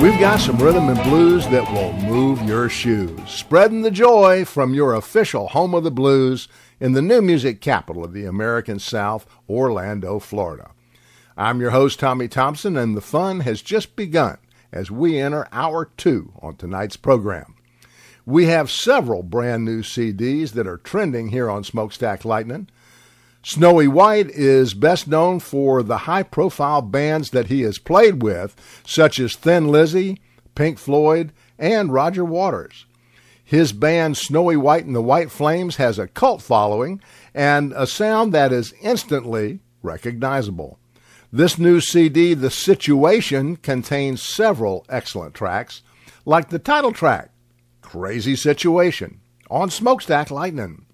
We've got some rhythm and blues that will move your shoes. Spreading the joy from your official home of the blues in the new music capital of the American South, Orlando, Florida. I'm your host, Tommy Thompson, and the fun has just begun as we enter Hour 2 on tonight's program. We have several brand new CDs that are trending here on Smokestack Lightning. Snowy White is best known for the high-profile bands that he has played with, such as Thin Lizzy, Pink Floyd, and Roger Waters. His band Snowy White and the White Flames has a cult following and a sound that is instantly recognizable. This new CD, The Situation, contains several excellent tracks, like the title track, Crazy Situation, on Smokestack Lightning.